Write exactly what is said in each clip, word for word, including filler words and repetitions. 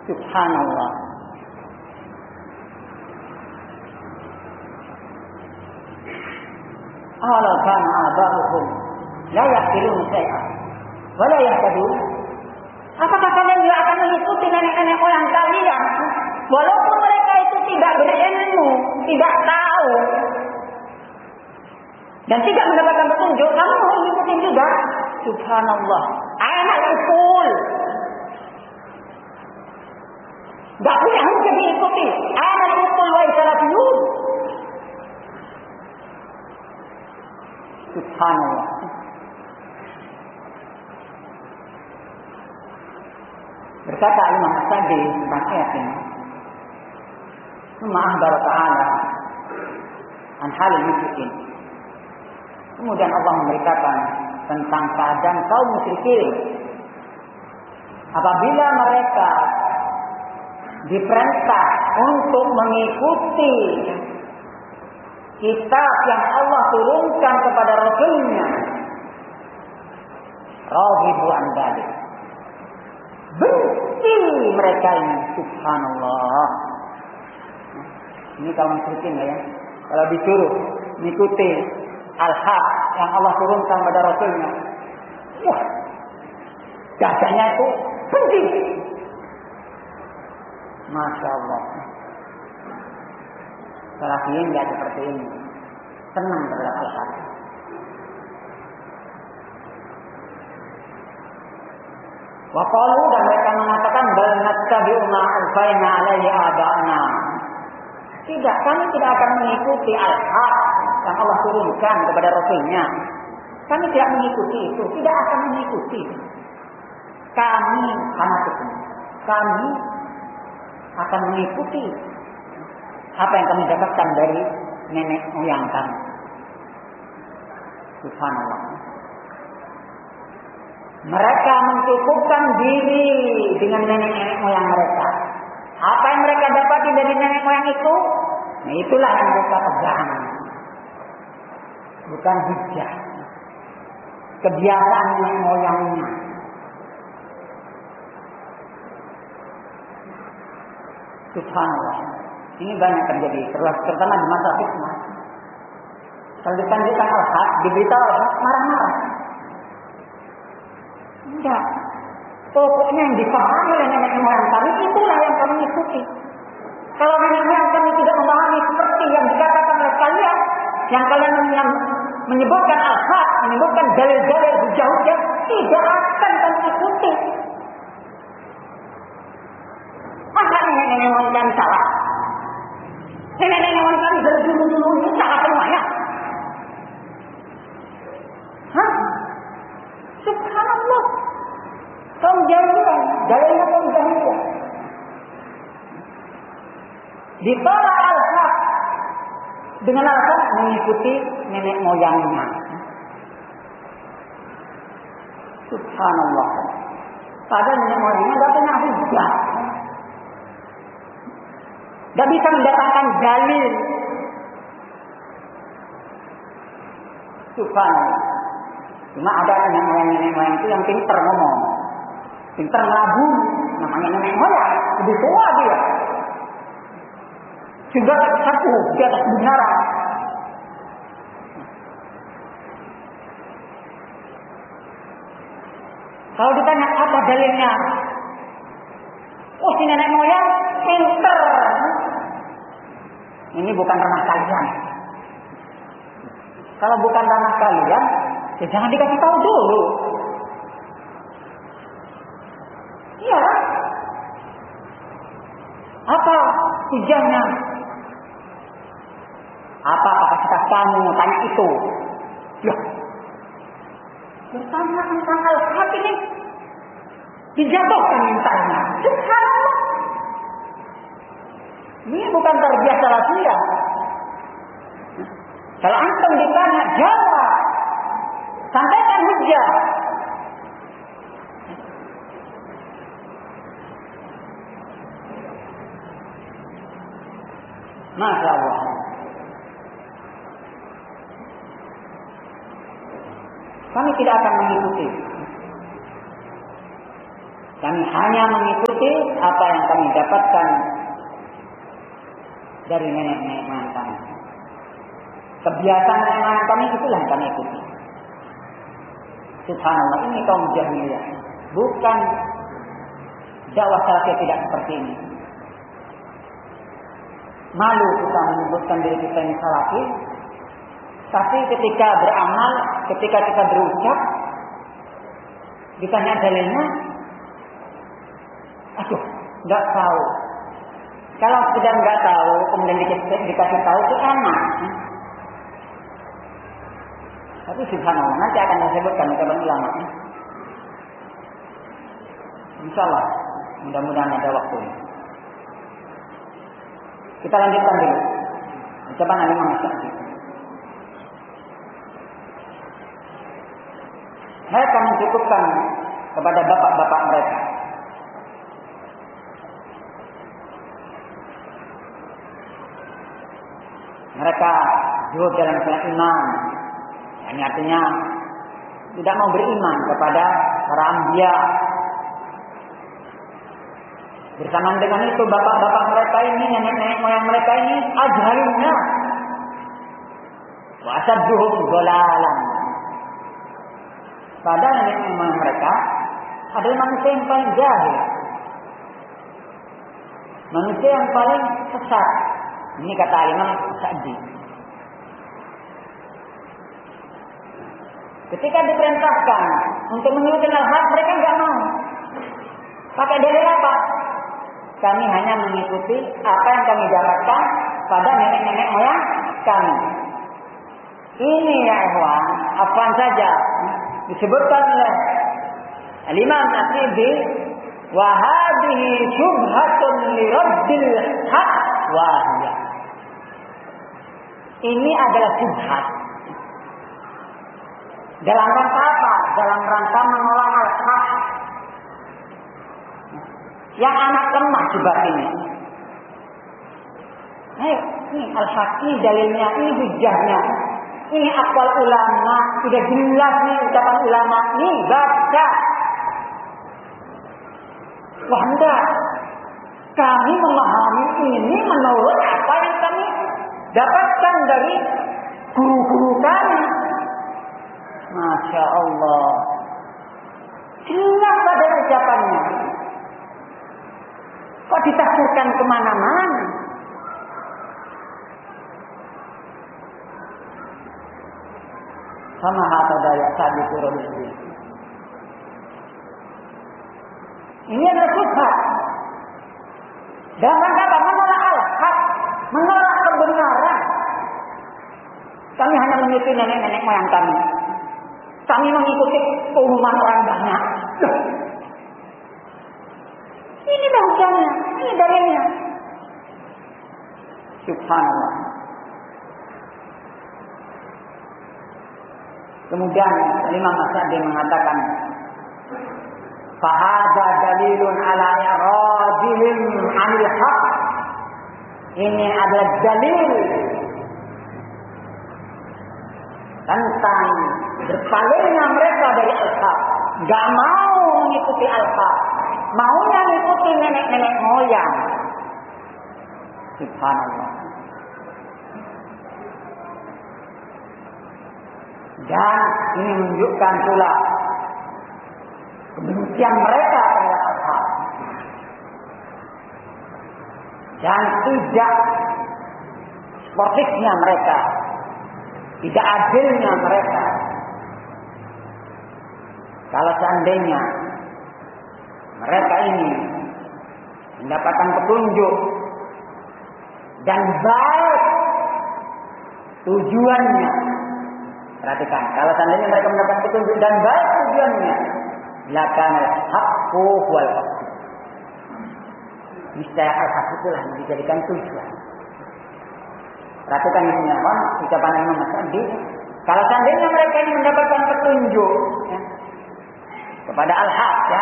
Subhanallah. Awalau kana aba'uhum la yaqilun syai'an wa la yahtadun. Apakah kalian juga akan mengikuti nenek-nenek moyang kalian walaupun mereka itu tidak berilmu, tidak tahu dan tidak mendapatkan petunjuk, kamu mau mengikuti juga? Subhanallah. Anak ukul. Gak punya hukum diikuti. Anak ukul wa isalafiyun. Subhanallah. Berkata Imam As-Sadi tentang ayat ini, "Summa akhbara ta'ala an halil musyrikin." Kemudian Allah memberitakan tentang keadaan kaum musyrikin apabila mereka diperintah untuk mengikuti kitab yang Allah turunkan kepada Rasulnya, raghibu an dzalik, benci mereka ini. Subhanallah. Ini kaum musyrikin ya. Kalau disuruh mengikuti al-haq yang Allah turunkan kepada Rasulnya, wah, dadanya itu benci. Masya Allah. Salafiyin tidak seperti ini, senang terhadap al-haq. Wa qalu, dan mereka mengatakan bal nattabi'u ma alfaina alaihi aba'ana. Tidak, kami tidak akan mengikuti al-haq yang Allah turunkan kepada Rasulnya. Kami tidak mengikuti itu, tidak akan mengikuti. Kami hanafiyun, kami akan mengikuti apa yang kami dapatkan dari nenek moyang kami. Subhanallah. Mereka mencukupkan diri dengan nenek-nenek moyang mereka. Apa yang mereka dapati dari nenek moyang itu, nah itulah yang mereka pegang. Bukan hujjah. Kebiasaan nenek moyangnya. Subhanallah. Ini banyak terjadi, terutama di masa fitnah. Kalau ditanyakan al-haq, diberitahu al-haq, marah-marah. Enggak. Pokoknya yang dipahami oleh nenek moyang kami, itulah yang kami ikuti. Kalau nenek moyang kami tidak memahami seperti yang dikatakan oleh kalian, yang kalian menyebutkan al-haq, menyebutkan dalil-dalil hujah-hujah, tidak akan kami ikuti. Masa nenek-nenek moyang kami salah? Nenek-nenek moyang kami dari dulu-dulu ini salah semuanya. Hah? Subhanallah. Kaum jahiliyah, dalilnya kaum jahiliyah. Ditolak al-haq dengan alasan mengikuti nenek moyangnya. Subhanallah. Padahal nenek moyangnya tidak punya hujjah. Tidak bisa mendatangkan dalil. Subhanallah. Cuma ada nenek moyang-nenek moyang itu yang pintar ngomong, pintar ngelabu, namanya nenek moyang, lebih tua dia. Juga satu di atas kebenaran. Kalau ditanya apa dalilnya, oh si nenek moyang pintar. Ini bukan ranah kalian. Kalau bukan ranah kalian, ya jangan dikasih tahu dulu. Iya. Apa hujahnya? Apa kapasitas kamu tanya itu? Ya. Bertanya tentang al-haq ini dijatuhkan mintanya. Subhanallah. Ini bukan terbiasa latihan. Kalau antum ditanya, jawab. Sampaikan hujjah. Masya Allah. Kami tidak akan mengikuti Kami hanya mengikuti apa yang kami dapatkan dari nenek-nenek moyang kami. Kebiasaan nenek moyang kami itulah yang kami ikuti. Subhanallah, ini kaum jahiliyah. Bukan dakwah salafiyah tidak seperti ini. Malu kita menyebutkan diri kita ini salafi, tapi ketika beramal, ketika kita berucap, ditanya dalilnya, aduh, nggak tahu. Kalau sudah nggak tahu, kemudian dikasih tahu itu enak. Tapi subhanallah, nanti akan disebutkan oleh ulama. Insyaallah, mudah-mudahan ada waktu. Kita lanjutkan dulu. Ucapan Imam Syafi'i. Mereka mencukupkan kepada bapak-bapak mereka. Mereka zuhud dalam masalah iman. Ini artinya tidak mau beriman kepada para anbiya. Bersamaan dengan itu bapak-bapak mereka ini, nenek-nenek moyang mereka ini ajhaluna wa asadduhum dhalalan. Padahal nenek moyang mereka adalah manusia yang paling jahil, manusia yang paling sesat. Ini kata Imam Sa'di. Ketika diperintahkan untuk menuruti al-haq, mereka enggak mau. Pakai dalil apa? Kami hanya mengikuti apa yang kami dapatkan pada nenek-nenek moyang kami. Ini ya ikhwan, afwan saja disebutkan oleh Al-Imam At-Tibi, wa hadhihi syubhatun li rabbil haq wa hiya. Ini adalah syubhat. Dalam rangka apa? Dalam rangka menolak al-haq. Yang anak lemah syubhat ini. Ayo, ini al-haq, ini dalilnya, ini hujahnya. Ini aqwal ulama, sudah jelas nih ucapan ulama. Ini baca. Wah enggak. Kami memahami ini menurut apa yang kami dapatkan dari guru-guru kami. Masya Allah. Jelas pada ucapannya. Kok ditafsirkan kemana-mana? Sama kata daya tadi turun ini. Ini adalah syubhat. Dalam rangka apa? Menolak al-haq, menolak kebenaran. Kami hanya mengikuti nenek-nenek moyang kami. Kami mengikuti keumuman orang banyak. Ini bahasanya, ini dalilnya. Subhanallah. Kemudian Imam Sa'di mengatakan, fahadha dalilun ala i'radihim 'anil haq. Ini adalah dalil tentang berpalingnya mereka dari al-haq, enggak mau mengikuti al-haq, maunya mengikuti nenek-nenek moyang. Subhanallah. Dan ini menunjukkan pula kebencian mereka terhadap al-haq dan tidak sportifnya mereka, tidak adilnya mereka. Kalau seandainya mereka ini mendapatkan petunjuk dan baik tujuannya, perhatikan, kalau seandainya mereka mendapatkan petunjuk dan baik tujuannya, lakanal haqqu wal haqq. Niscaya al-haq itulah yang dijadikan tujuan. Perhatikan ini apa? Ucapan Imam Sa'di. Kalau seandainya mereka ini mendapatkan petunjuk ya, kepada al-haq ya,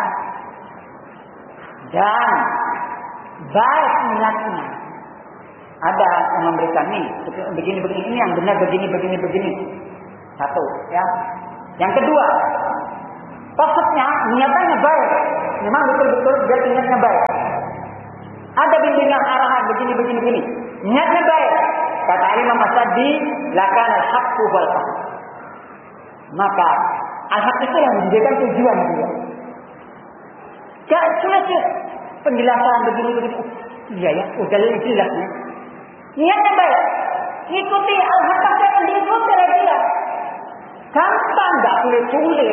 dan baik niatnya, ada yang memberikan ini begini begini, ini yang benar begini begini begini. Satu ya. Yang kedua, maksudnya niatannya baik. memang betul-betul dia niatnya baik. Ada bimbingan arahan begini begini begini. Niatnya baik. Kata Imam As-Sadi, lakana al-haqqu wal qasd. Maka al-haq itu yang menjadikan tujuan dia. Gak sulit penjelasan begini begini. Iya ya, udah jelas ya. Niatnya baik. Ikuti al-haq yang diikuti oleh dia. Gampang, gak sulit-sulit.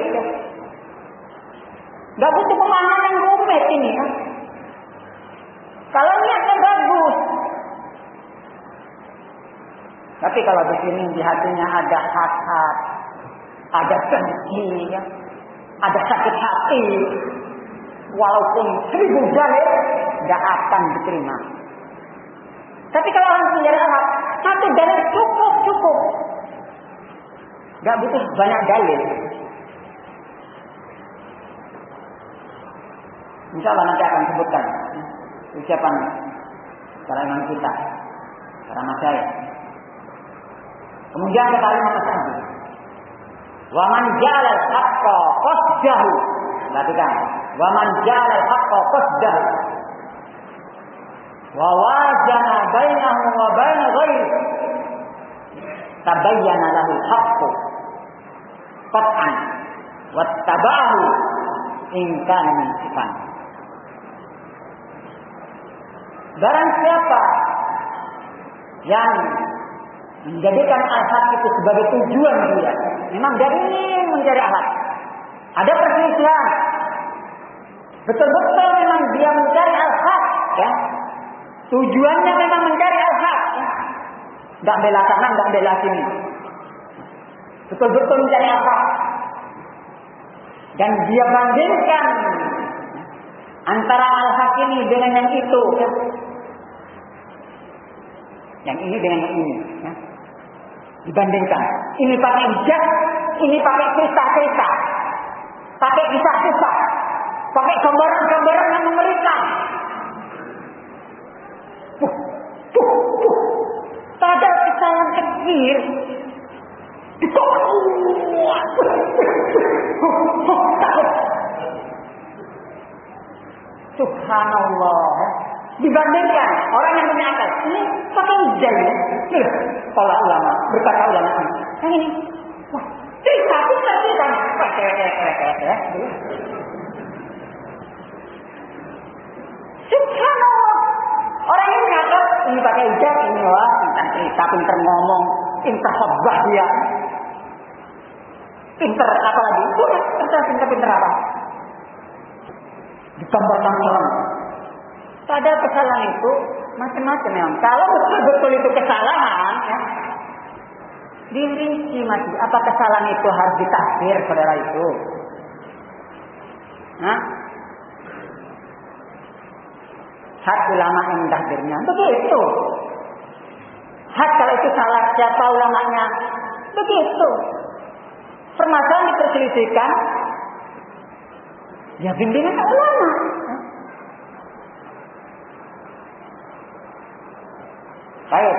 Gak butuh pemahaman yang rumit ini. Ya. Kalau niatnya bagus. Tapi kalau di sini di hatinya ada hasad, ada dengki, ya, ada sakit hati, walaupun seribu dalil tidak akan diterima. Tapi kalau orang mencari Allah, satu dalil cukup cukup, nggak butuh banyak dalil. Insya Allah nanti akan sebutkan ucapan para imam kita, para masyayikh. Kemudian kata Imam As-Sadi, wa man ja'ala al-haqqa qasdahu. Perhatikan, wa man ja'ala al-haqqa qasdahu wa wazana bainahu wa bain ghairihi tabayyana lahu al-haqqu qat'an wattaba'ahu in kana munsifan. Barang siapa yang menjadikan al-haq itu sebagai tujuan dia, memang dari mencari al-haq ada perselisihan, betul-betul memang dia mencari al-haq, ya, tujuannya memang mencari al-haq, ya. Nggak bela sana, nggak bela sini, betul-betul mencari al-haq, dan dia bandingkan antara al-haq ini dengan yang itu, ya. Yang ini dengan yang ini, ya. Dibandingkan, ini pakai hijab, ini pakai cerita-cerita, pakai kisah-kisah, pakai gambaran-gambaran yang mengerikan. Tuh, tuh, tuh. Padahal kesalahan kecil ditolak. Subhanallah. Dibandingkan orang yang punya akal, ini pakai hijab ya. Nih, para ulama, berkata ulama ini. Yang ini, wah, cerita, cerita, cerita. Subhanallah. Orang yang kata, ini pakai hijab, ini wah, pintar cerita, pintar ngomong, pintar khotbah dia. Pintar apa lagi? Udah, pintar, pintar, pintar apa? Digambar-gambar. Pada kesalahan itu macam-macam memang. Kalau betul-betul itu kesalahan, ya, dirinci masih. Apa kesalahan itu harus ditakfir saudara itu? Hah? Hak ulama yang mentakfirnya, begitu. Hak kalau itu salah siapa ulamanya, begitu. Permasalahan diperselisihkan, ya bimbingan ulama. Baik.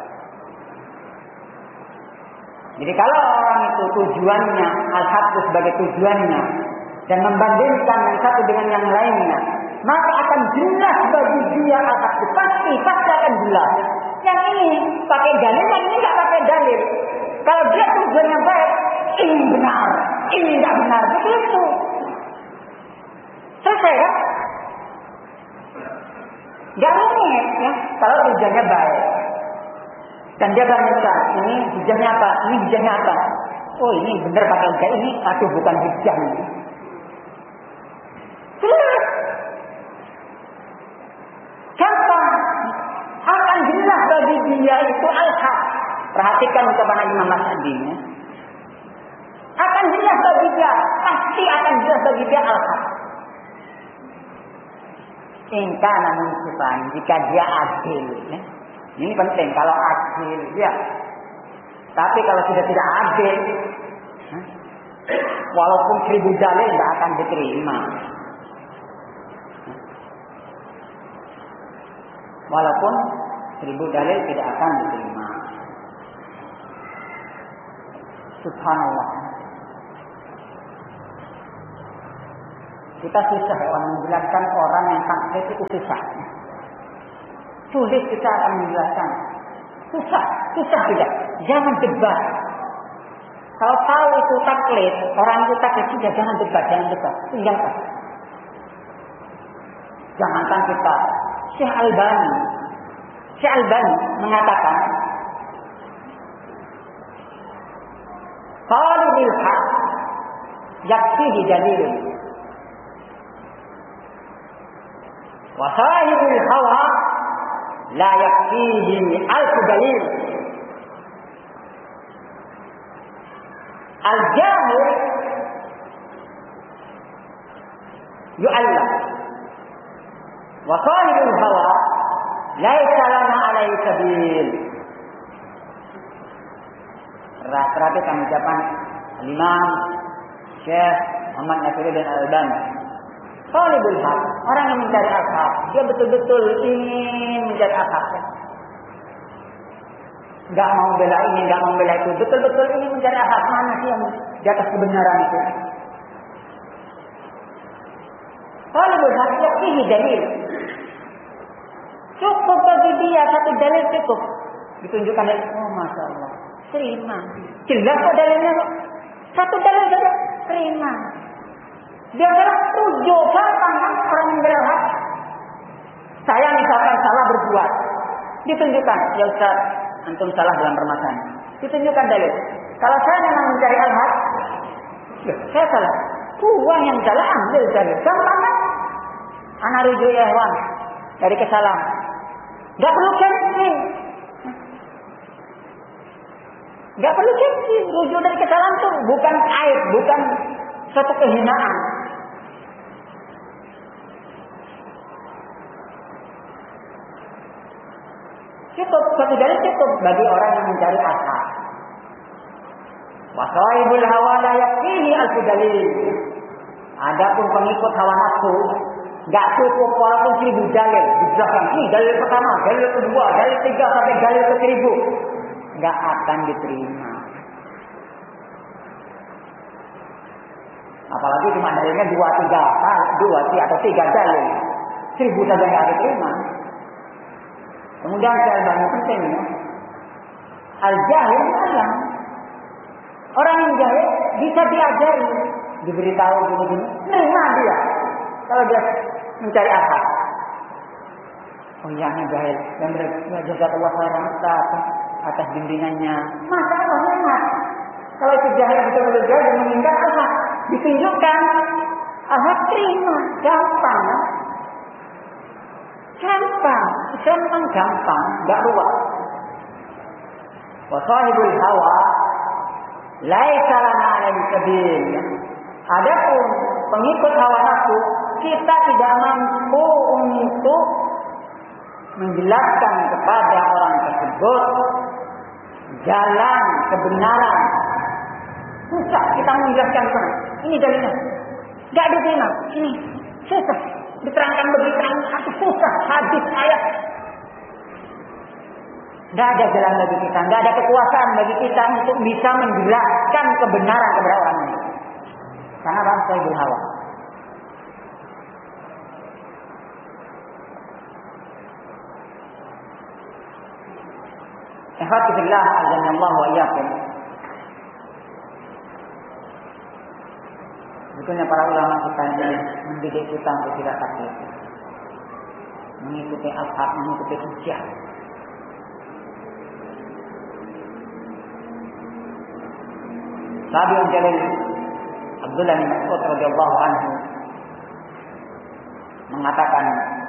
Jadi kalau orang itu tujuannya al-haq sebagai tujuannya dan membandingkan yang satu dengan yang lainnya, maka akan jelas bagi dia al-haq pasti pasti akan jelas. Yang ini pakai dalil, yang ini nggak pakai dalil. Kalau dia tujuannya baik, ini benar, ini nggak benar, begitu. Selesai ya? Gak rumit ya, kalau hujannya baik. Dan dia bandingkan, ini hujannya apa, ini hujannya apa. Oh ini benar pakai hujan ini, aduh bukan hujan. Jelas. Gampang. Akan jelas bagi dia itu al-haq. Perhatikan ucapan Imam As-Sadi. Ya. Akan jelas bagi dia, pasti akan jelas bagi dia al-haq. Ingka namun sifat, jika dia adil, ya. Ini penting kalau adil, ya. Tapi kalau sudah tidak adil, ya, walaupun seribu dalil tidak akan diterima. Walaupun seribu dalil tidak akan diterima. Subhanallah. Kita susah orang menjelaskan orang yang taklid itu susah. Sulit kita akan menjelaskan. Susah, susah tidak. Jangan debat. Kalau tahu itu taklid, orang itu taklid tidak, jangan debat, jangan debat. Tinggalkan. Jangankan kita. Syekh Albani, Syekh Albani mengatakan, talibul haq yakfihi dalilun, wa sahibul hawa la yakfihi alf dalil. Al-jahil yu'allam, wa sahibul hawa laisa lana alaihi sabil. Perhatikan ucapan Imam Syekh Muhammad Nasiruddin Al-Albani. Talibul haq, orang yang mencari al-haq, dia betul-betul ingin mencari al-haq. Enggak mau bela ini, enggak mau bela itu, betul-betul ingin mencari al-haq. Mana sih yang di atas kebenaran itu? Talibul haq yakfihi dalil. Cukup bagi dia satu dalil cukup. Ditunjukkan dalil. Oh, masya Allah. Terima. Jelas kok dalilnya kok. Satu dalil saja. Terima. Dia bilang tujuh gampang kan orang membela hak. Saya misalkan salah berbuat. Ditunjukkan. Ya Ustaz, antum salah dalam permasalahan. Ditunjukkan dalil. Kalau saya memang mencari al-haq, ya, saya salah. Uang yang salah ambil dalil. Gampang kan? Ana rujuk ya hewan. Dari kesalahan. Gak perlu gengsi. Gak perlu gengsi. Rujuk dari kesalahan itu bukan aib, bukan suatu kehinaan. Cukup, satu dalil cukup bagi orang yang mencari al-haq. Wa sahibul hawa la yakfihi alfu dalil. Adapun pengikut hawa nafsu, gak cukup walaupun seribu dalil. Dijelaskan, ini dalil pertama, dalil kedua, dalil tiga sampai dalil ke seribu. Gak akan diterima. Apalagi cuma dalilnya dua, tiga, dua, tiga atau tiga dalil. Seribu saja gak diterima. Kemudian saya banyak penting. Al-jahil alam. Orang yang jahil bisa diajari, diberitahu gini-gini, nerima dia. Kalau dia mencari apa? Oh iya, ini jahil. Dan berjaga Allah khairan Ustaz atas bimbingannya. Masa Allah nikmat. Kalau itu jahil betul-betul jahil dan mengingat apa? Ditunjukkan. Allah terima. Gampang. Gampang. Gampang gampang. Gak ruwet. Wa sahibul hawa laisa lana alaihi sabil. Adapun pengikut hawa nafsu, kita tidak mampu untuk menjelaskan kepada orang tersebut jalan kebenaran. Susah kita menjelaskan sana. Ini dalilnya. Gak diterima. Ini susah. Diterangkan begitu satu susah. Hadis ayat. Gak ada jalan bagi kita. Gak ada kekuasaan bagi kita untuk bisa menjelaskan kebenaran kepada orang lain. Karena bangsa ibu hawa. Alhamdulillah, azanallahu wa iyyakum. Betulnya para ulama kita ini mendidik kita untuk tidak takut, mengikuti al-haq, mengikuti hujjah. Tabi'un jalil Abdullah bin Mas'ud radhiyallahu anhu mengatakan,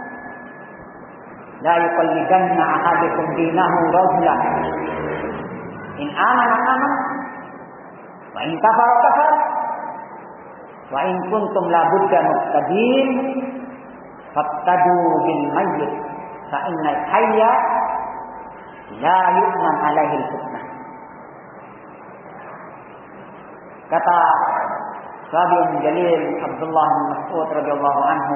la yuqallidanna ahadukum dinahu rajulan in amana amana wa in kafara kafara wa in kuntum la budda muqtadin fattadu bil mayyit fa innal hayya la yu'man alaihi al-fitnah. Kata Tabi'un jalil Abdullah bin Mas'ud radhiyallahu anhu,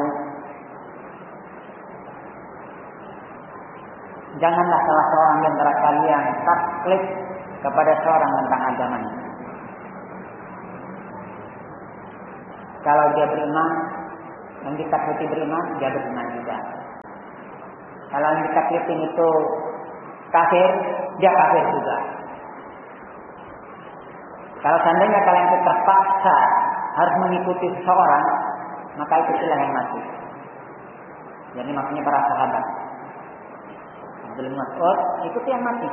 janganlah salah seorang di antara kalian taklid kepada seorang tentang agamanya. Kalau dia beriman, Yang ditakuti beriman, dia beriman juga. Kalau yang ditakuti itu kafir, dia kafir juga. Kalau seandainya kalian itu terpaksa harus mengikuti seseorang, maka ikutilah yang mati. Jadi maksudnya para sahabat. Abdul Mas'ud ikuti yang mati.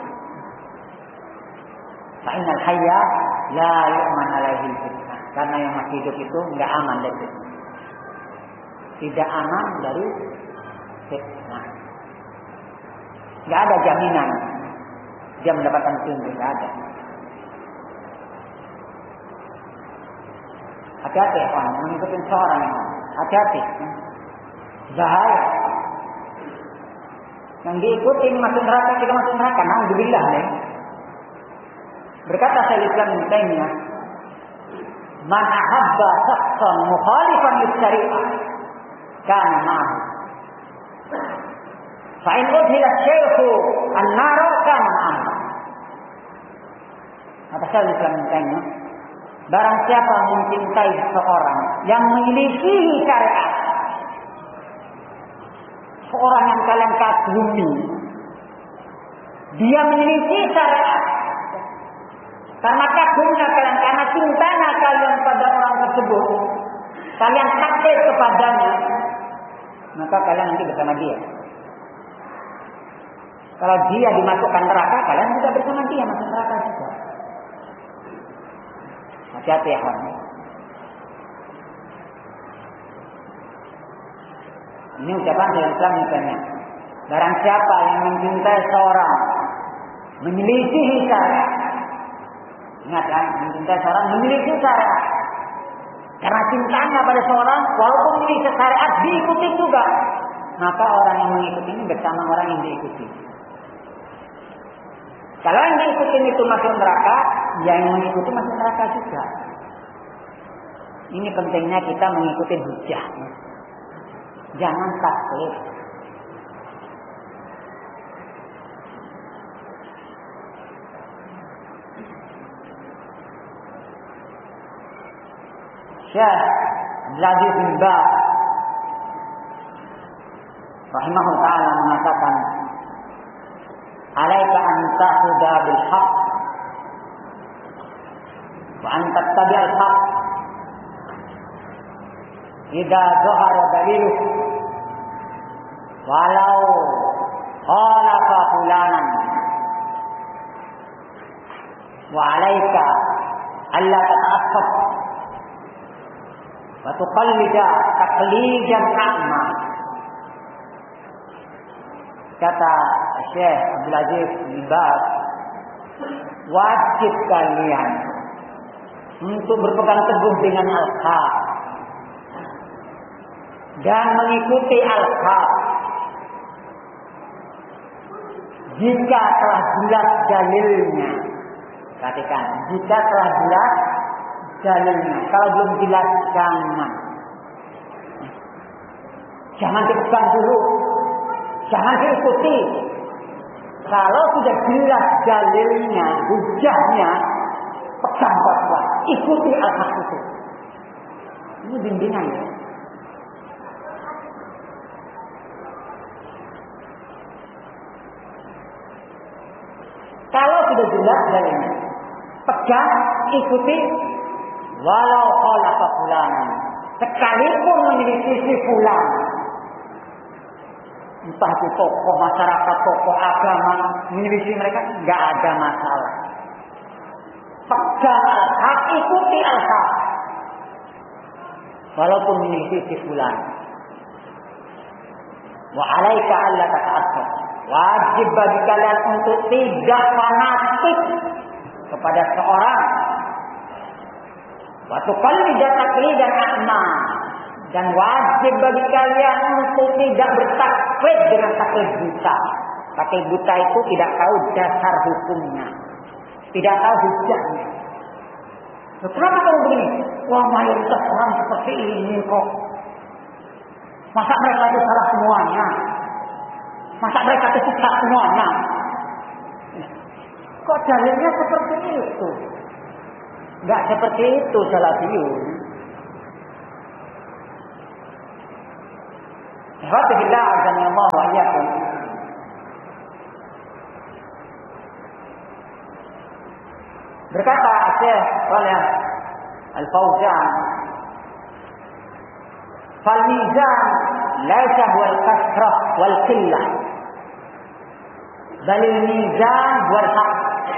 Fa'inal hayya la yu'man alaihi fitnah. Karena yang masih hidup itu enggak aman dari fitnah. Tidak aman dari fitnah. Enggak ada jaminan dia mendapatkan petunjuk, enggak ada. Hati-hati ya kawan, mengikuti seorang. Hati-hati. Bahaya. Yang diikuti masuk neraka, kita masuk neraka. Alhamdulillah nih. Berkata Syaikhul Islam Ibnu Taimiyah, "Man ahabba shakhsan mukhalifan lis-syari'ah kana ma'ahu. Fa in udhila asy-syaikhu an-nar kana ma'ahu." Kata Syaikhul Islam Ibnu Taimiyah, barang siapa mencintai seseorang yang menyelisihi syariat, seorang yang kalian kagumi, dia menyelisih syariat, karena kagumnya kalian, karena cintanya kalian pada orang tersebut, kalian takut kepadanya, maka kalian nanti bersama dia. Kalau dia dimasukkan neraka, kalian juga bersama dia masuk neraka juga. Hati-hati ya kawan. Ini ucapan dari Islam misalnya. Barang siapa yang mencintai seorang, menyelisihi syariat. Ingat kan, mencintai seorang, menyelisihi syariat. Karena cintanya pada seorang, walaupun menyelisih syariat, diikuti juga. Maka orang yang mengikuti ini bersama orang yang diikuti. Kalau yang diikuti itu masuk neraka, yang mengikuti masuk neraka juga. Ini pentingnya kita mengikuti hujah. Jangan taklid. Syekh Abdul Aziz bin Baz rahimahullah ta'ala mengatakan, "Alaika an tahuda bil haqq wa an tattabi'al haqq idza zahara daliluh walau khalafa fulanan wa alaika alla tata'assab wa tuqallida taqlidan a'ma." Kata Syekh Abdul Aziz bin Baz, wajib kalian untuk berpegang teguh dengan al-haq dan mengikuti al-haq jika telah jelas dalilnya. Perhatikan, jika telah jelas dalilnya. Kalau belum jelas, jangan. Jangan dipegang dulu. Jangan diikuti. Kalau sudah jelas dalilnya, hujahnya, pegang kuat-kuat. Ikuti al-haq itu. Ini bimbingan ya. Kalau sudah jelas dalilnya, pegang, ikuti, walau khalafa fulan, sekalipun menyelisih fulan, entah itu tokoh masyarakat, tokoh agama, menyelisih mereka, nggak ada masalah. Pegang al-haq, ikuti al-haq, walaupun menyelisih fulan. Wa alaika alla tata'assab. Wajib bagi kalian untuk tidak fanatik kepada seorang. Waktu kali taklid dan a'ma, dan wajib bagi kalian untuk tidak bertaklid dengan taklid buta. Taklid buta itu tidak tahu dasar hukumnya, tidak tahu hujahnya. Kenapa kamu begini? Wah, mayoritas orang seperti ini kok. Masa mereka itu salah semuanya? Masa mereka itu sesat semuanya? Kok dalilnya seperti itu? Enggak seperti itu Salafiyun. Ikhwatillah azza wa iyyakum. Berkata Syekh Shalih Al-Fauzan, "Fal mizan laisa huwa al-kasrah wal qillah, bal al-mizan huwa al-haq.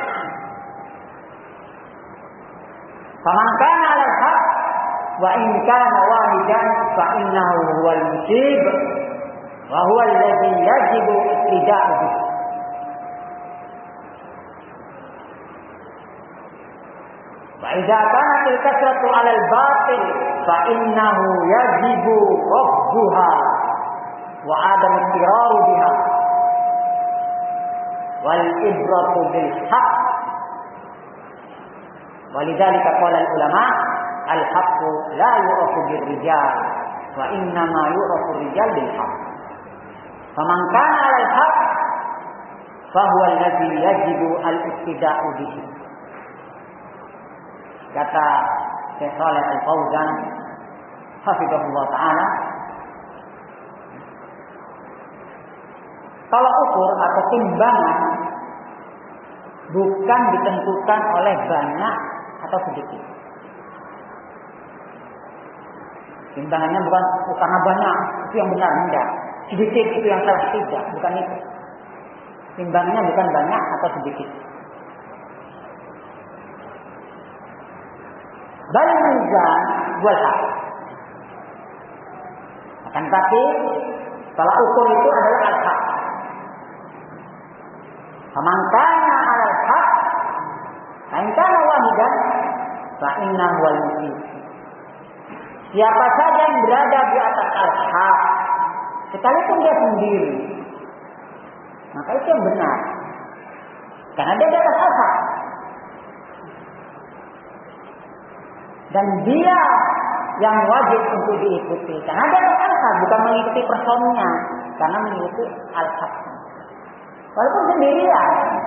Faman kana 'ala al-haq wa in kana wahidan fa innahu huwa al-musib wa huwa alladhi yajibu ittiba'uhu bihi." Idza kanat al-kasratu 'ala al-batil fa innahu yajibu radduha wa 'adam al-iqrar biha wal ibratu bil haqq. Walidzalika qala al-ulama al-haqqu la yu'rafu bir-rijal wa inna ma yu'rafu ar-rijal bil haqq. Faman kana 'ala al-haqq fa huwa alladhi yajibu al-ittiba'u bihi. Kata Syekh Shalih Al-Fauzan hafizahullah ta'ala, tolak ukur atau timbangan bukan ditentukan oleh banyak atau sedikit. Timbangannya bukan karena banyak itu yang benar, enggak. Sedikit itu yang salah, tidak, bukan itu. Timbangannya bukan banyak atau sedikit. Bal mizan wal haq. Akan tapi tolak ukur itu adalah al-haq. Faman kana 'ala al-haq fa in kana wahidan fa innahu wal musib. Siapa saja yang berada di atas al-haq, sekalipun dia sendiri, maka itu yang benar. Karena dia di atas al-haq. Dan dia yang wajib untuk diikuti. Karena dia al-haq, bukan mengikuti personnya, karena mengikuti al-haq. Walaupun sendirian.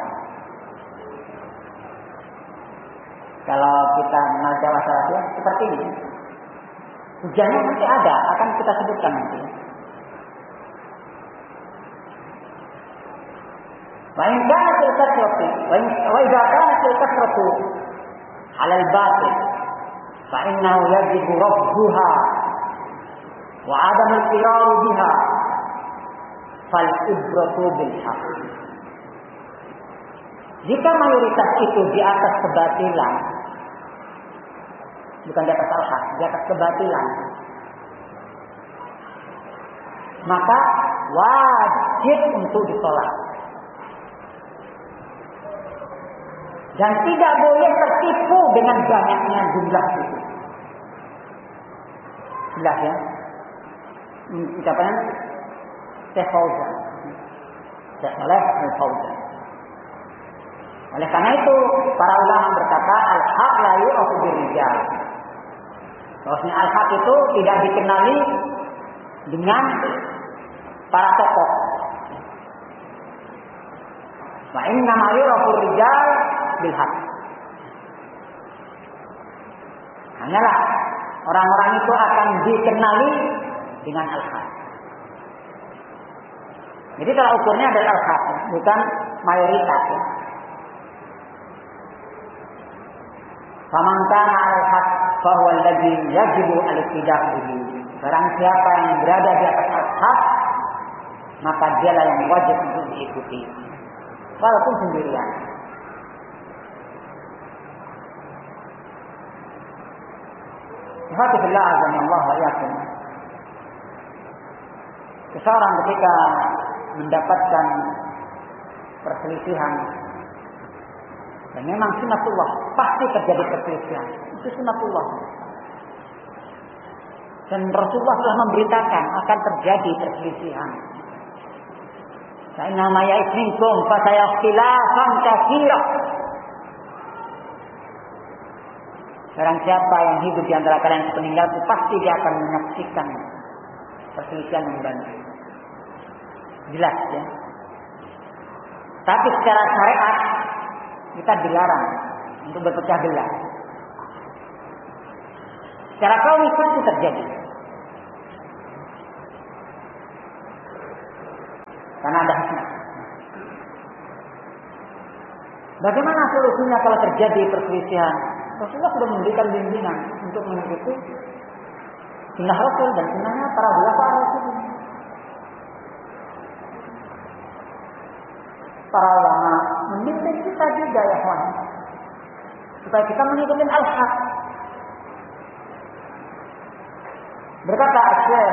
Kalau kita mengenal Jawa Salafiyah seperti ini, hujannya nanti ada, akan kita sebutkan nanti. Wa in kanat al-kasratu wa idza kanat al-kasratu 'ala al-batil fa innahu yajibu radduha wa 'adam al-iqrar biha fal ibratu bil haqq. Jika mayoritas itu di atas kebatilan, bukan di atas al-haq, di atas kebatilan, maka wajib untuk ditolak. Dan tidak boleh tertipu dengan banyaknya jumlah itu. Jelas ya? Ucapan Syekh Fauzan, Syekh Shalih Al-Fauzan. Oleh karena itu, para ulama berkata al-haq la yu'rafu bir-rijal. Bahwasanya al-haq itu tidak dikenali dengan para tokoh. Wa inna ma yu'rafu rijal bil haq. Hanyalah orang-orang itu akan dikenali dengan al-haq. Jadi tolak ukurnya adalah al-haq, bukan mayoritas ya. Faman kana 'al-haq fa huwa alladhi yajibu al-ittiba'u bihi. Barang siapa yang berada di atas al-haq, maka dialah yang wajib untuk diikuti, walaupun sendirian. Alhamdulillah azza wa jalla. Seseorang ketika mendapatkan perselisihan, dan memang sunatullah, pasti terjadi perselisihan. Itu sunatullah. Dan Rasulullah telah memberitakan akan terjadi perselisihan. Inna ma ya'isminkum fa sayakhtilafan katsira. Barang siapa yang hidup di antara kalian yang sepeninggalku, pasti dia akan menyaksikan perselisihan yang banyak. Jelas ya. Tapi secara syariat kita dilarang untuk berpecah belah. Secara kaum itu terjadi. karena ada hikmah. Bagaimana solusinya kalau terjadi perselisihan? Rasulullah sudah memberikan bimbingan untuk mengikuti sunnah Rasul dan sunnahnya para ulama Rasul. Para ulama membimbing kita juga ya kawan, supaya kita mengikuti al-haq. Berkata Syekh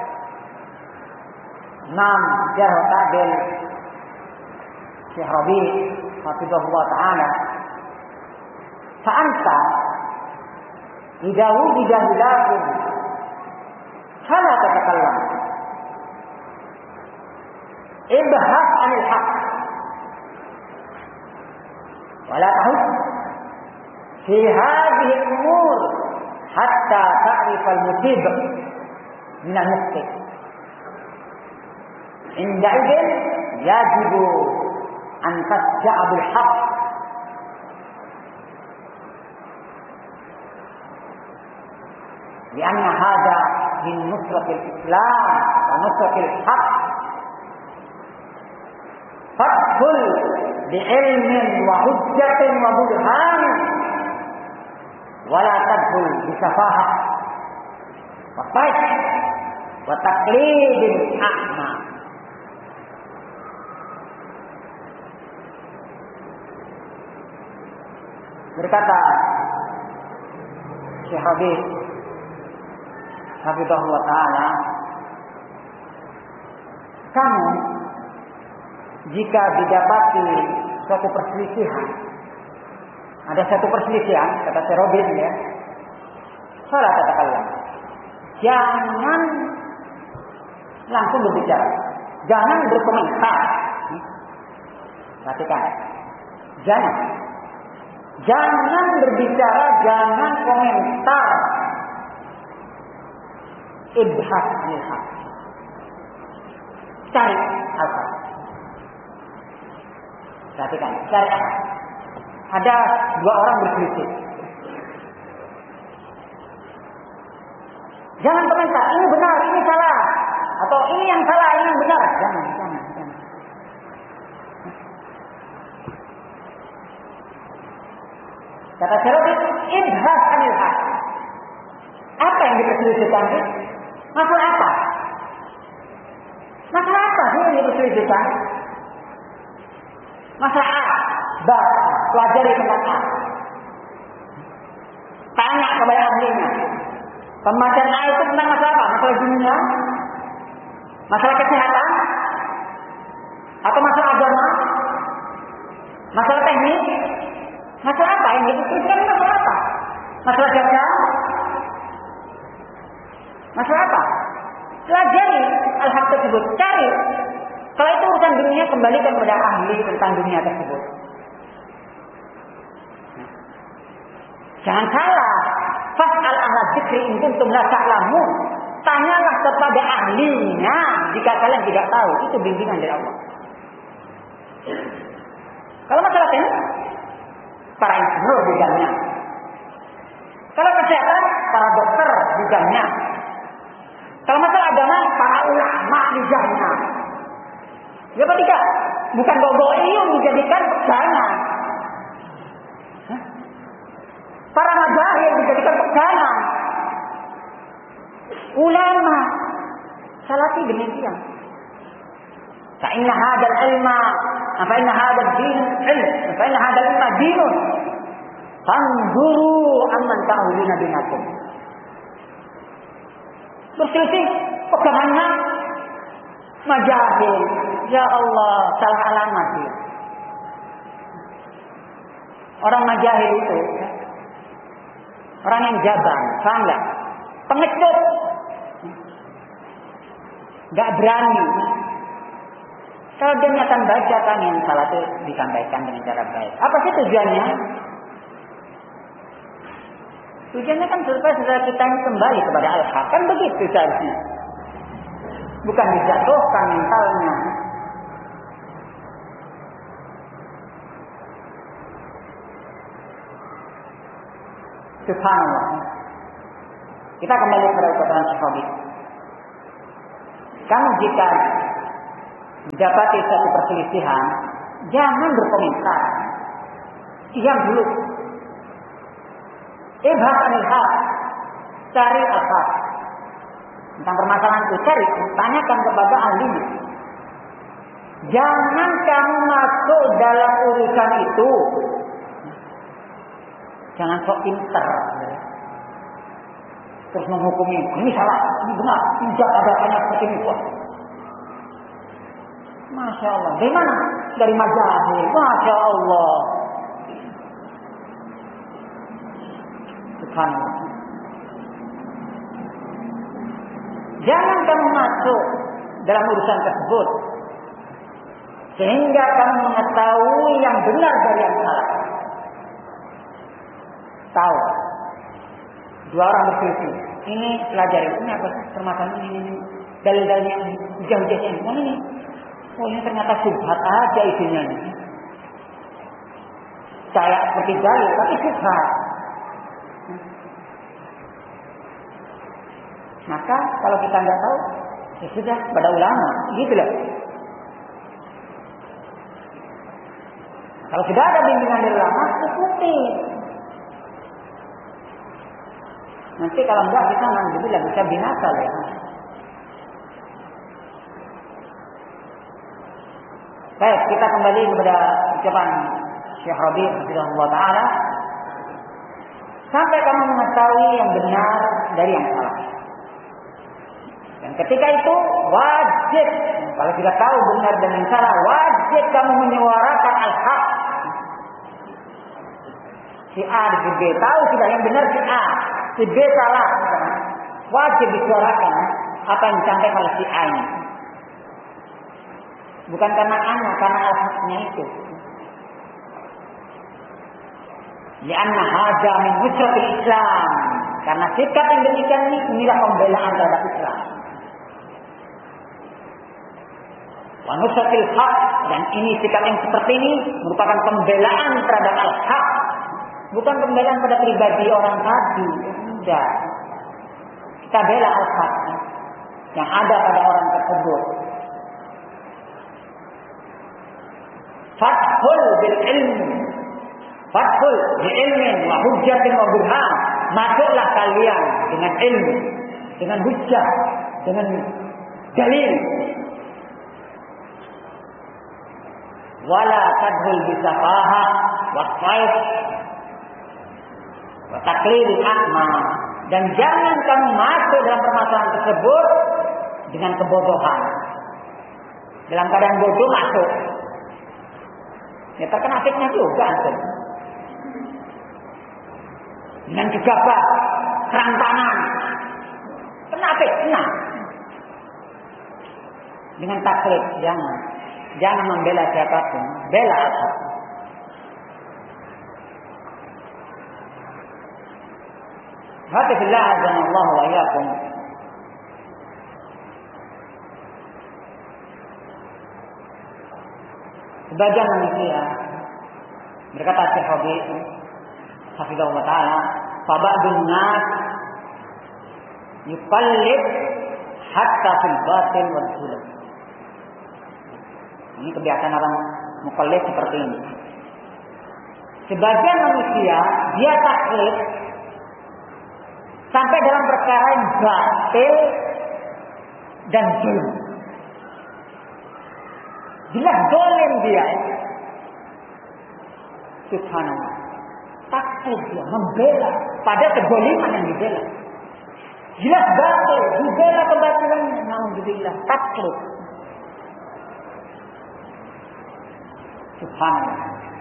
Imam Jarh wa Ta'dil Syekh Rabi' hafizahullah ta'ala, fa'anta idza wujida hilafun fala tatakallam ibhas 'anil haqq wa la tahus fi hadhihi al-umur hatta ta'rif al-musib min al-mukhti'. Inda idzin yajibu an tasja'a bil haqq lianna hadha min nusratil islam wa nusratil haqq fadkhul bi'ilmin wa hujjatin wa burhan wa la tadkhul bisafahah wa fash wa taqlidin a'ma. Berkata Syekh Habib hafizahullah ta'ala, kamu jika didapati suatu perselisihan, ada satu perselisihan, kata Syekh Habib ya, salah katakanlah, jangan langsung berbicara, jangan berkomentar. Perhatikan, jangan Jangan berbicara, jangan komentar. Ibhas nilhaq. Cari apa? Perhatikan, cari apa? Ada dua orang berselisih. Jangan komentar, ini benar, ini salah. Atau ini yang salah, ini yang benar. Jangan, jangan, jangan. Kata Syarabit, ibhas anil haq. Apa yang diperselisihkan? Masalah apa? Masalah apa sih yang diperselisihkan? Masalah A, B, pelajari tentang A. Tanya kepada ahlinya. Pembacaan A itu tentang masalah apa? Masalah dunia? Masalah kesehatan? Atau masalah agama? Masalah teknik? Masalah apa yang diperselisihkan? Masalah apa? Masalah dagang? Masalah apa? Pelajari al-haq tersebut. Cari. Kalau itu urusan dunia, kembalikan kepada ahli tentang dunia tersebut. Jangan salah. Fas'al ahla dzikri in kuntum la ta'lamun. Tanyalah kepada ahlinya jika kalian tidak tahu. Itu bimbingan dari Allah. Kalau masalah teknik, para insinyur bidangnya. Kalau kesehatan, para dokter bidangnya. Kalau masalah agama, para ulama bidangnya. Ya apa tidak? Bukan bawa-bawa iyung dijadikan pegangan. Hah? Para mazahir dijadikan pegangan. Ulama salafi demikian. Fa inna hadzal ilma, fa inna hadzal din ilm, fa inna hadzal ilma dinun. Fanzuru amman ta'uduna binakum. Berselisih pegangannya majahil. Ya Allah, salah alamat dia. Orang majahil itu orang yang jaban, paham enggak? Pengecut. Enggak berani. Kalau dia akan baca kan yang salah itu disampaikan dengan cara baik. Apa sih tujuannya? Tujuannya kan supaya saudara kita ini kembali kepada al-haq. Kan begitu seharusnya. Bukan dijatuhkan mentalnya. Subhanallah. Kita kembali kepada ucapan Syekh Habib. Kamu jika dapati satu perselisihan, jangan berkomentar. Diam dulu. Ibhas anil haq. Cari al-haq. Tentang permasalahan itu cari, tanyakan kepada ahlinya. Jangan kamu masuk dalam urusan itu. Jangan sok pinter. Terus menghukumi, ini salah, ini benar, tidak ada tanya seperti itu. Masya Allah. Dari mana? Dari mazhab. Masya Allah. Subhanallah. Jangan kamu masuk dalam urusan tersebut sehingga kamu mengetahui yang benar dari yang salah. Tahu. Dua orang berselisih. Ini pelajari. Ini apa? Permasalahan ini, ini. Dalil-dalil yang jauh-jauh ini. Oh ini. Oh ini ternyata subhat aja isinya ini. Saya seperti dalil, tapi subhat. Maka kalau kita nggak tahu, ya sudah pada ulama, gitu loh. Kalau sudah ada bimbingan dari ulama, ikuti. Nanti kalau enggak kita nanti bisa binasa ya. Baik, kita kembali kepada ucapan Syekh Rabi' rahimahullah taala. Sampai kamu mengetahui yang benar dari yang salah. Dan ketika itu wajib, kalau tidak tahu benar dan yang salah, wajib kamu menyuarakan al-haq. Si A di si B tahu sudah yang benar si A, si B salah. Wajib disuarakan apa yang disampaikan oleh si A ini. Bukan karena anak, karena al-haqnya itu. Lianna hadza min nusratil Islam. Karena sikap yang demikian ini inilah pembelaan terhadap Islam. Wa nusratil haq, dan ini sikap yang seperti ini merupakan pembelaan terhadap al-haq. Bukan pembelaan pada pribadi orang tadi. Tidak. Kita bela al-haq yang ada pada orang tersebut. Fathul bil ilmi. Fathul bil ilmi wa hujjatin wa burhan. Masuklah kalian dengan ilmu, dengan hujjah, dengan dalil. Wala tadhul bisafaha wa saif wa taqlidil a'ma. Dan jangan kamu masuk dalam permasalahan tersebut dengan kebodohan. Dalam keadaan bodoh masuk. Ya terkena fitnah juga antum. Dengan gegabah, kerantangan, kena fitnah. Dengan taklid, jangan. Jangan membela siapapun, bela al-haq. Hafizillah azanallahu wa iyyakum. Sebagian manusia berkata Syekh Rabi' hafizahullah ta'ala, fa ba'dun nas yuqallid hatta fil batil wal zulm. Ini kebiasaan orang muqallid seperti ini. Sebagian manusia dia taklid sampai dalam perkara yang batil dan zulm. Jelas dolim dia. Subhanallah. Takut dia membela pada kedoliman yang dibela. Jelas batil, dibela kebatilannya. Alhamdulillah, takut. Subhanallah.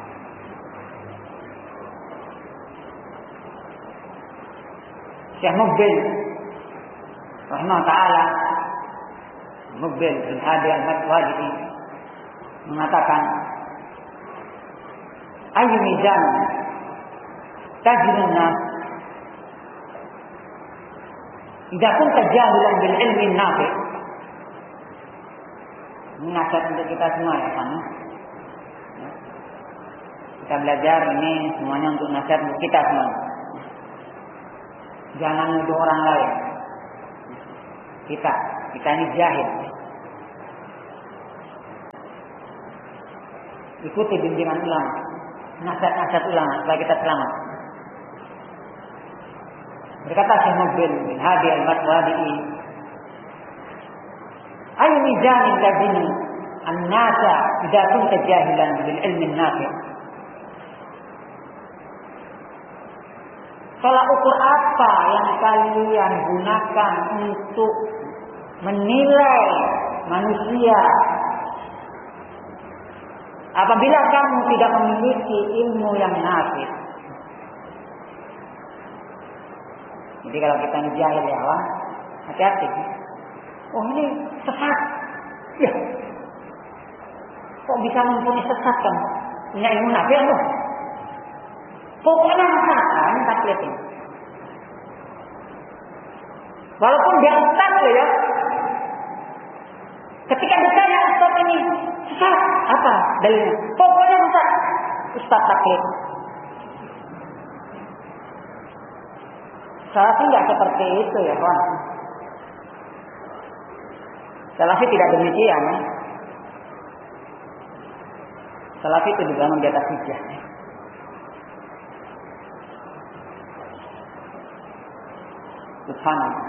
Syekh Muqbil rahimahullah ta'ala, Muqbil bin Hadi al-Madwaji mengatakan, ayu mizan tajidun nas idza kunta jahilan bil ilmi nafi. Ini nasihat untuk kita semua ya kan. Kita belajar ini semuanya untuk nasihat untuk kita semua. Jangan nuduh orang lain. Kita, kita ini jahil. Ikuti bimbingan ulama, nasihat-nasihat ulama supaya kita selamat. Berkata Syekh Mubil bin Hadi al-Matwadi'i, ayu mizanin tabini an-nasa idza kunta jahilan bil ilmi an-nafi'. Tolak ukur apa yang kalian gunakan untuk menilai manusia apabila kamu tidak memiliki ilmu yang nafi'? Jadi kalau kita ini jahil ya, wah, hati-hati. Oh ini sesat. Ya. Kok bisa mempunyai sesat kan? Punya ilmu nafi' apa? Pokoknya masalah ini taklid ini. Walaupun dia ustaz ya. Ketika ditanya ustaz ini sesat, apa dalilnya? Pokoknya ustaz, ustaz taklid. Salafi tidak seperti itu ya kawan. Salafi tidak demikian. Ya. Salafi itu dibangun di atas hujjah. Subhanallah.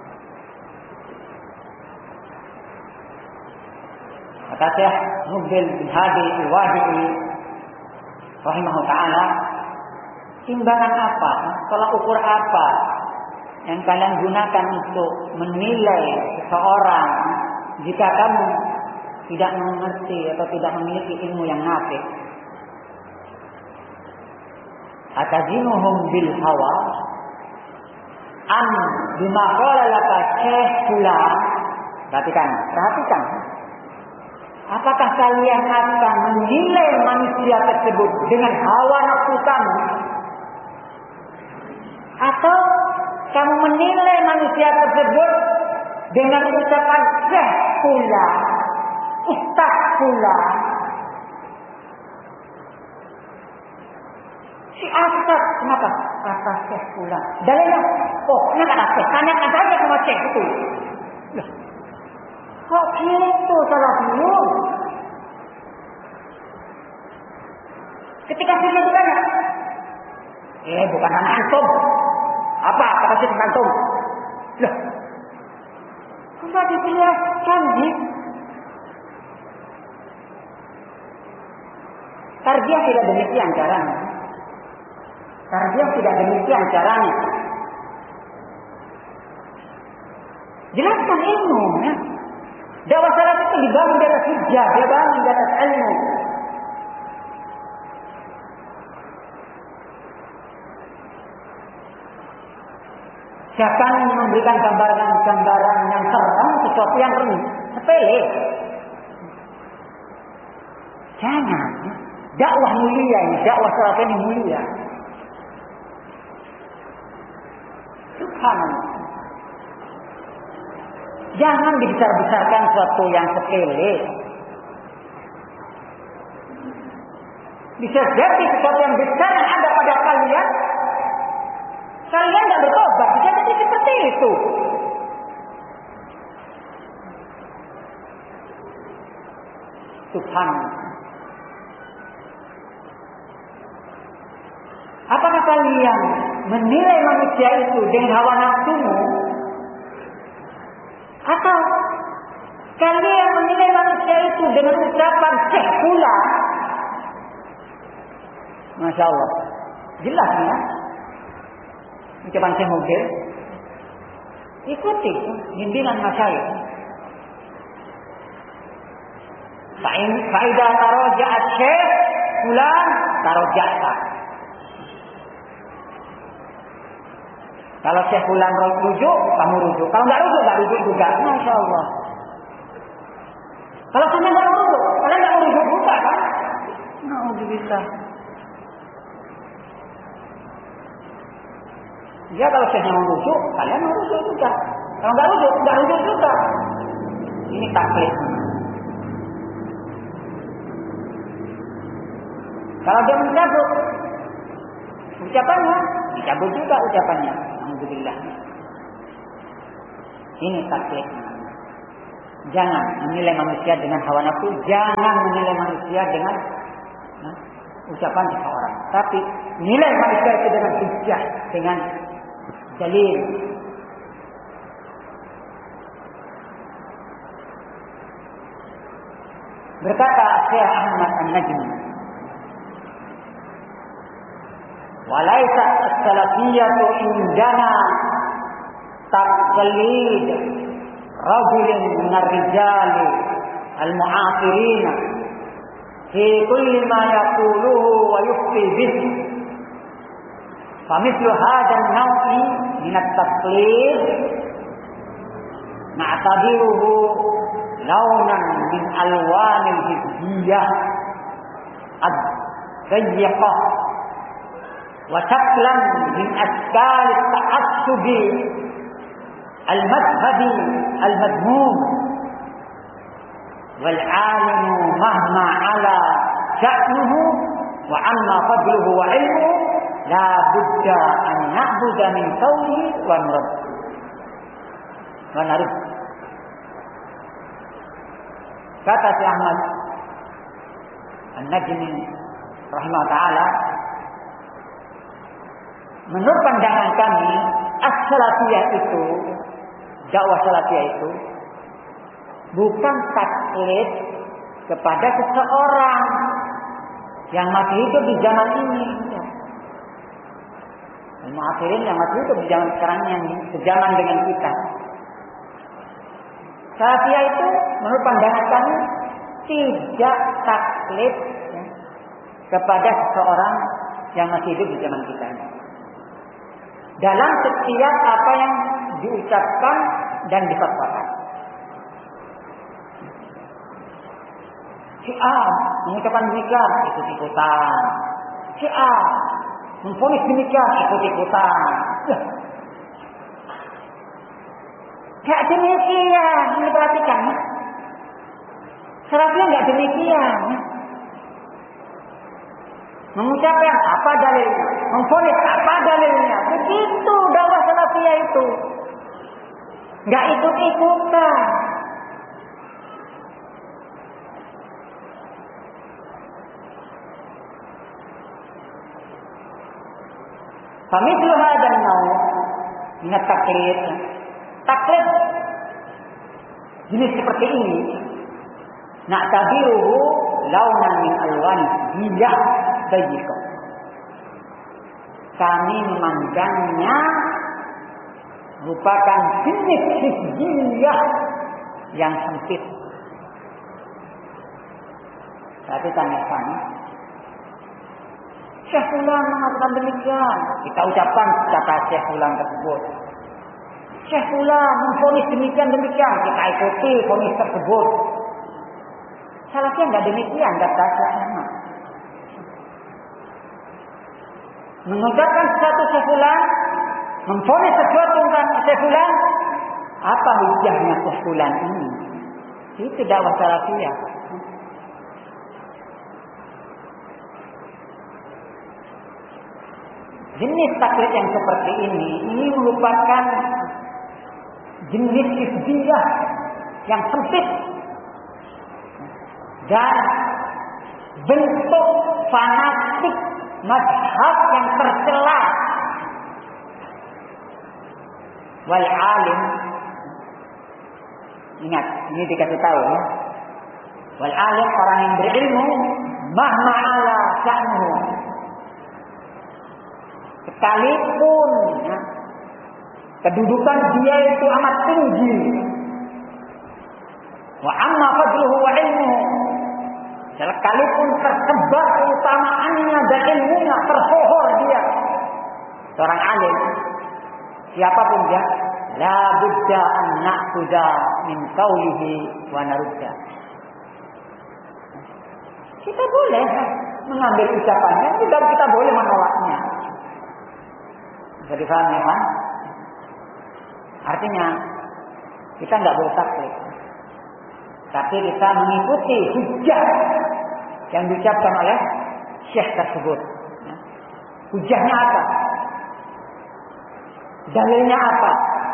Kata Syekh Mubil bin Hadi al-Wadi'i rahimahu ta'ala, timbangan apa, tolak ukur apa yang kalian gunakan untuk menilai seseorang jika kamu tidak mengerti atau tidak memiliki ilmu yang nafi'? Atajinuhum bil hawa am bima qala laka syekh fulan. Perhatikan, perhatikan. Apakah kalian akan menilai manusia tersebut dengan hawa nafsu kamu? Atau kamu menilai manusia tersebut dengan ucapan syekh fulan, ustaz fulan? Si ustaz, kenapa? Kata syekh fulan. Dalilnya, oh, kenapa kata syekh? Tanyakan saja sama syekh itu. Loh, kok gitu salafiyun? Ketika syekh ditanya, eh bukan anak antum. Apa kata syekh antum? Loh, kok dijelaskan nih? Tarbiyah tidak demikian caranya. Tarbiyah tidak demikian caranya. Jelaskan ilmu. Ya. Dakwah salaf itu dibangun di atas hujjah, dia bangun di atas ilmu. Jangan memberikan gambaran-gambaran yang terang sesuatu yang sepele. Jangan. Dakwah mulia ini, dakwah salaf ini mulia. Subhanallah. Jangan dibesar-besarkan sesuatu yang sepele. Bisa jadi sesuatu yang besar yang ada pada kalian, kalian tidak bertobat. Bisa jadi seperti itu. Subhanallah. Apakah kalian menilai manusia itu dengan hawa nafsumu? Atau kalian menilai manusia itu dengan ucapan syekh pula? Masya Allah. Jelas ya. Ucapan Syekh Mubil. Ikuti bimbingan masyayikh. Fa'idha taroja'at syekh fulan taroja'ta. Kalau syekh fulan rujuk, kamu rujuk. Kalau enggak rujuk, enggak rujuk juga. Masya Allah. Kalau kamu enggak rujuk, kalian enggak rujuk juga kan? Alhamdulillah. Ya kalau syekhnya mau rujuk, kalian mau rujuk juga. Kalau enggak rujuk, enggak rujuk juga. Ini taklid. Kalau dia mencabut ucapannya, dicabut juga ucapannya. Alhamdulillah. Ini taklid. Jangan menilai manusia dengan hawa nafsu. Jangan menilai manusia dengan Nah, ucapan seseorang. Tapi nilai manusia itu dengan hujjah, dengan dalil. Berkata Syekh Ahmad An-Najmi, "Walaisa as-salafiyyatu indana taqlid rajulin min ar-rijali al-mu'asirin fi kulli ma yaquluhu wa yufti bihi. Famithlu hadha an-naw'i min at-taqlid na'tabiruhu launan min alwanil hizbiyah ad-dayyiqah wa shaklan min ashkal at-ta'assub al-madhhabi al-madmum wal 'alimu mahma 'ala sha'nuhu wa 'amma fadluhu wa 'ilmuhu la budda an na'budu min qawlihi wa nurad wa narud." Kata Syekh Ahmad An-Najmi rahimahullah ta'ala, menurut pandangan kami, as-salafiyah itu, dakwah salafiyah itu bukan taklid kepada seseorang yang masih hidup di zaman ini. Al-mu'asirin yang masih hidup di zaman sekarang, yang sejaman dengan kita. Salafiyah itu menurut pandangan kami tidak taklid ya, kepada seseorang yang masih hidup di zaman kita ini. Dalam setiap apa yang diucapkan dan difatwakan. Si A mengucapkan demikian, ikut-ikutan. Si A memvonis demikian, ikut-ikutan. Ya. Gak demikian, ini perhatikan. Salafiyah gak demikian. Mengucapkan apa dalilnya, memvonis apa dalilnya. Begitu dakwah salafiyah itu. Gak ikut-ikutan. Famithlu hadzal naw' min at-taqlid. Taklid jenis seperti ini, na'tabiruhu launan min alwan hijah dayyika. Kami memandangnya merupakan jenis hizbiyah yang sempit. Tapi tanyakan, Syekh Fulan mengatakan demikian, kita ucapkan kata Syekh Fulan tersebut. Syekh Fulan memvonis demikian demikian, kita ikuti vonis tersebut. Salafiyah enggak demikian, kata Syekh Ahmad. Mengucapkan satu Syekh Fulan, memvonis sesuatu tentang Syekh Fulan, apa hujahnya Syekh Fulan ini? Itu dakwah salafiyah. Jenis taklid yang seperti ini, ini merupakan jenis hizbiyah yang sempit dan bentuk fanatik mazhab yang tercela. Wal alim, ingat, ini dikasih tahu ya. Wal alim, orang yang berilmu, mahma ala sya'nuhu, sekalipun ya, kedudukan dia itu amat tinggi. Wa amma fadluhu wa ilmuhu, sekalipun tersebar keutamaannya dan ilmunya, tersohor dia, seorang alim, siapapun dia, la budda an na'khudha min qawlihi wa narudda. Kita boleh mengambil ucapannya, juga kita boleh menolaknya. Bisa difahami kan? Artinya kita nggak boleh taklid, tapi kita mengikuti hujah yang diucapkan oleh syekh tersebut. Hujahnya apa? Dalilnya apa?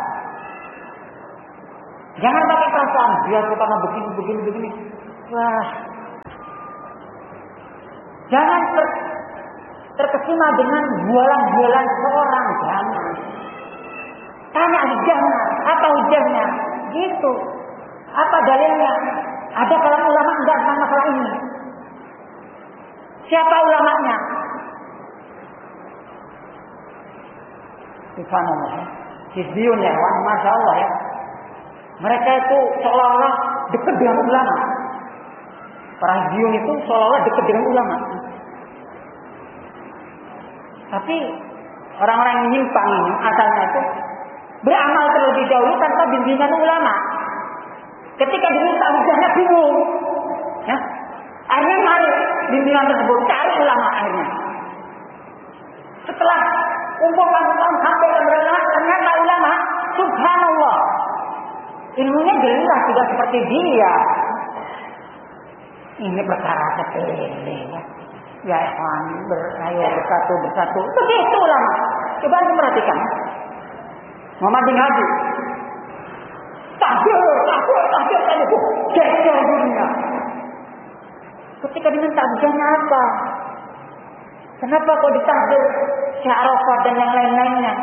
Jangan pakai perasaan dia karena begini begini begini. Wah, Jangan ter, terkesima dengan bualan-bualan seorang. Jangan. Tanya hujahnya. Apa hujahnya? Gitu. Apa dalilnya? Ada kalangan ulama enggak tentang masalah ini? Siapa ulamanya? Subhanallah. Hizbiyun ya, Masya Allah ya. Mereka itu seolah-olah dekat dengan ulama. Para hizbiyun itu seolah-olah dekat dengan ulama. Tapi orang-orang yang nyimpang ini asalnya itu beramal terlebih dahulu tanpa bimbingan ulama. Ketika diminta hujahnya bingung. Ya. Akhirnya mari bimbingan tersebut cari ulama akhirnya. Setelah umum-umum sampai ulama, ternyata ulama, subhanallah, ilmunya jelas tidak seperti dia. Ini perkara sepele ya. Ya ikhwan, berayo bersatu bersatu. Begitu ulama. Coba anda perhatikan. Muhammad bin Hadi. Takbir, takbir, takbir, takbir. Geger dunia. Ketika diminta hujahnya apa? Kenapa kok ditakbir Syekh Arafat dan yang lain-lainnya?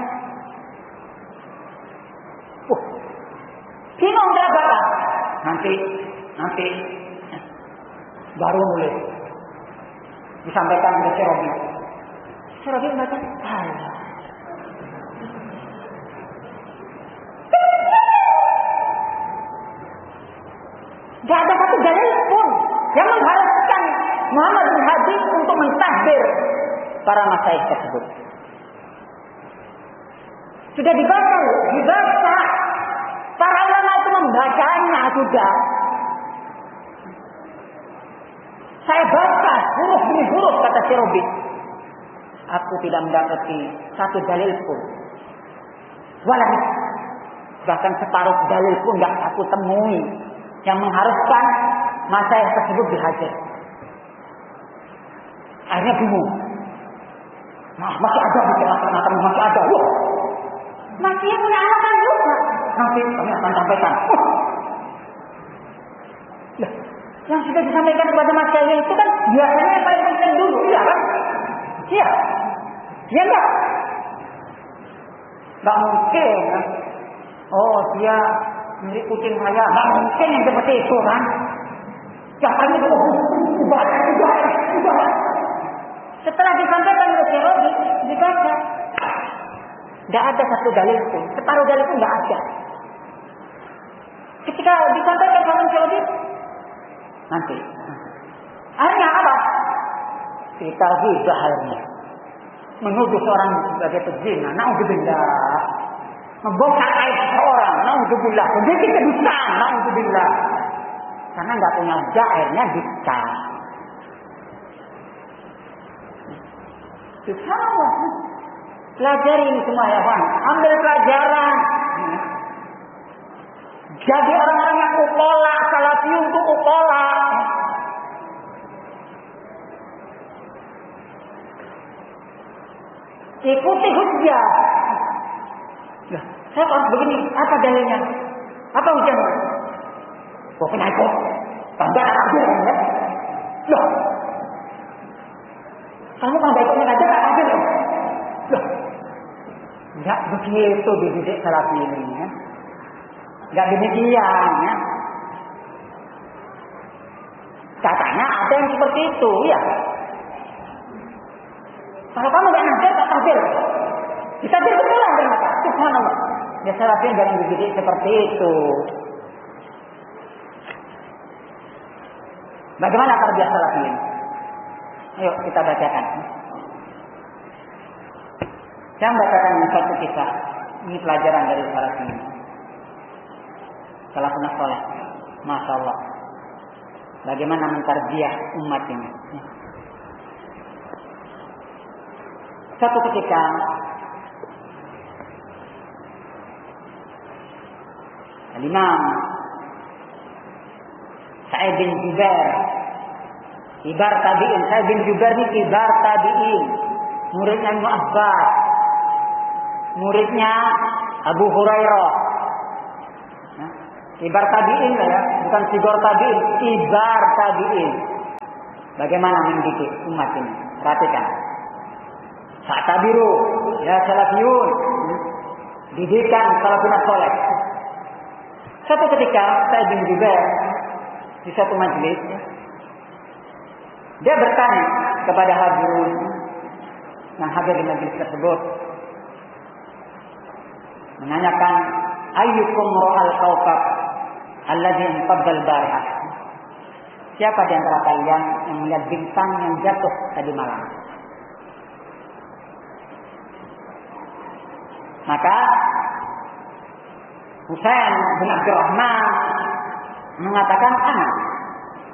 Uh, bingung kenapa? Nanti, nanti baru nulis. Disampaikan ke Syekh Robi. Syekh Robi membaca, Allah. Tidak ada satu dalil pun yang mengharuskan Muhammad bin Hadi untuk mentahbir para masyayikh tersebut. Sudah dibaca, dibaca. Para ulama itu membacanya sudah. Saya baca huruf demi huruf kata Syekh Robi. Aku tidak mendapati satu dalil pun. Walau bahkan separuh dalil pun tidak aku temui yang mengharuskan masyayikh tersebut dihajar. Akhirnya bingung. Nah, masih ada di tengah-tengah, masih ada. Loh, masih punya alasan juga. Nanti kami akan sampaikan. Nah, yang sudah disampaikan kepada masyayikh itu kan biasanya yang paling penting dulu, iya kan? Iya. Iya enggak? Enggak mungkin kan? Oh, dia milik kucing saya. Enggak mungkin yang seperti itu kan? Yang paling itu ubah, ubah, ubah. Setelah disampaikan oleh Syekh Robi, dibaca. Tidak ada satu dalil pun. Separuh dalil pun tidak ada. Ketika disampaikan oleh Syekh Robi, nanti. Akhirnya apa? Kita hibah akhirnya. Menuduh seorang sebagai pezina. Na'udzubillah. Membongkar aib seorang. Na'udzubillah. Begitu kedustaan. Na'udzubillah. Karena nggak punya hujah, akhirnya dicap. Subhanallah. Pelajari ini semua ya Bang. Ambil pelajaran. Jadi orang-orang yang ukola, salafiyun itu ukola. Ikuti hujjah. Nah, saya harus begini. Apa dalilnya? Apa hujjahnya? Pokoknya ikut. Tambah aku ya. Loh. Kamu kalau ikutnya aja tak adil. Loh. Enggak begitu dididik salafi ini ya. Enggak demikian ya. Katanya ada yang seperti itu ya. Kalau kamu enggak ngajar tak adil. Ditabir betulan ternyata. Subhanallah. Ya salafi jangan dididik seperti itu. Bagaimana tarbiyah salafiyin? Ayo kita bacakan. Saya bacakan satu kisah. Ini pelajaran dari salafiyin. Salafun saleh. Masya Allah. Bagaimana mentarbiyah umat ini? Satu ketika Al-Imam Sa'id bin Jubair, kibar tabi'in. Sa'id bin Jubair ini kibar tabi'in, muridnya Ibnu Abbas, muridnya Abu Hurairah. Kibar tabi'in ya, bukan sigor tabi'in, kibar tabi'in. Bagaimana mendidik umat ini? Perhatikan. Fa'tabiru ya salafiyun. Didikan salafun saleh. Suatu ketika Sa'id bin Jubair di satu majelis, dia bertanya kepada hadirin yang hadir di majelis tersebut, menanyakan, ayyukum ra'al kawkab alladhi inqadda al-barihah. Siapa di antara kalian yang melihat bintang yang jatuh tadi malam? Maka Husain bin Abdurrahman mengatakan, ana.